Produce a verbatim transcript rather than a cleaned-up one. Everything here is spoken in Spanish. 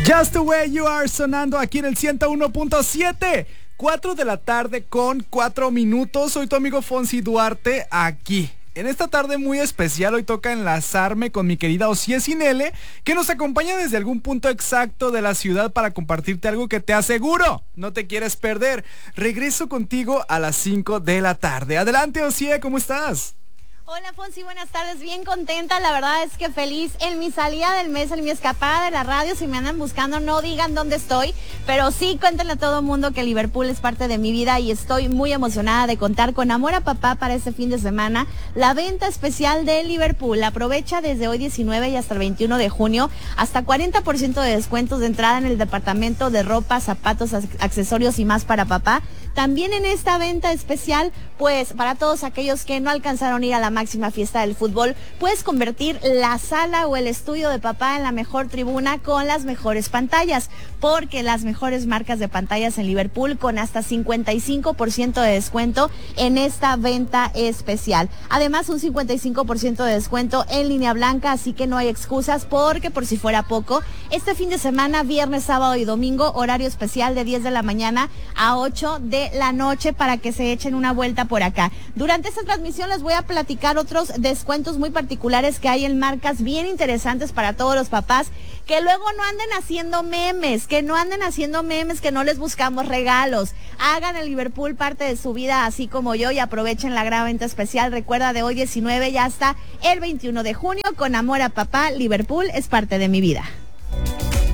Just the Way You Are sonando aquí en el ciento uno punto siete. cuatro de la tarde con cuatro minutos. Soy tu amigo Fonsi Duarte aquí. En esta tarde muy especial hoy toca enlazarme con mi querida Osié Sinele, que nos acompaña desde algún punto exacto de la ciudad para compartirte algo que te aseguro no te quieres perder. Regreso contigo a las cinco de la tarde. Adelante, Osié, ¿cómo estás? Hola Fonsi, buenas tardes, bien contenta, la verdad es que feliz en mi salida del mes, en mi escapada de la radio. Si me andan buscando no digan dónde estoy, pero sí cuéntenle a todo el mundo que Liverpool es parte de mi vida y estoy muy emocionada de contar con Amor a Papá para este fin de semana, la venta especial de Liverpool. Aprovecha desde hoy diecinueve y hasta el veintiuno de junio, hasta cuarenta por ciento de descuentos de entrada en el departamento de ropa, zapatos, accesorios y más para papá. También en esta venta especial, pues para todos aquellos que no alcanzaron a ir a la máxima fiesta del fútbol, puedes convertir la sala o el estudio de papá en la mejor tribuna con las mejores pantallas, porque las mejores marcas de pantallas en Liverpool con hasta cincuenta y cinco por ciento de descuento en esta venta especial. Además, un cincuenta y cinco por ciento de descuento en línea blanca, así que no hay excusas, porque por si fuera poco, este fin de semana, viernes, sábado y domingo, horario especial de diez de la mañana a ocho de la noche para que se echen una vuelta por acá. Durante esta transmisión les voy a platicar otros descuentos muy particulares que hay en marcas bien interesantes para todos los papás, que luego no anden haciendo memes, que no anden haciendo memes, que no les buscamos regalos. Hagan el Liverpool parte de su vida así como yo y aprovechen la gran venta especial. Recuerda, de hoy diecinueve y hasta el veintiuno de junio, con Amor a Papá, Liverpool es parte de mi vida.